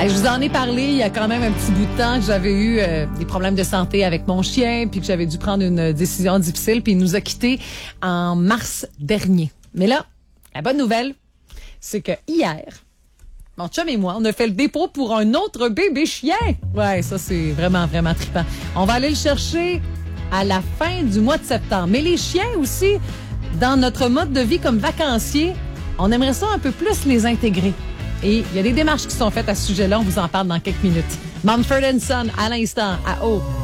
Je vous en ai parlé il y a quand même un petit bout de temps que j'avais eu des problèmes de santé avec mon chien, puis que j'avais dû prendre une décision difficile, puis il nous a quittés en mars dernier. Mais là, la bonne nouvelle, c'est que hier, mon chum et moi, on a fait le dépôt pour un autre bébé chien. Ouais, ça c'est vraiment, vraiment trippant. On va aller le chercher à la fin du mois de septembre. Mais les chiens aussi, dans notre mode de vie comme vacancier, on aimerait ça un peu plus les intégrer. Et il y a des démarches qui sont faites à ce sujet-là. On vous en parle dans quelques minutes. Mumford & Son, à l'instant, à O.